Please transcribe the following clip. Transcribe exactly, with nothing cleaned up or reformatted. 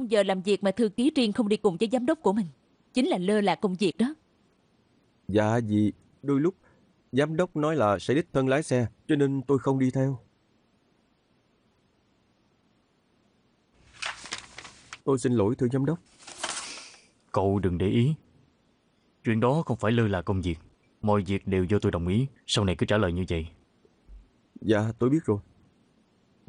giờ làm việc mà thư ký riêng không đi cùng với giám đốc của mình, chính là lơ là công việc đó. Dạ gì, đôi lúc giám đốc nói là sẽ đích thân lái xe, cho nên tôi không đi theo. Tôi xin lỗi thưa giám đốc. Cậu đừng để ý. Chuyện đó không phải lơ là công việc. Mọi việc đều do tôi đồng ý. Sau này cứ trả lời như vậy. Dạ tôi biết rồi.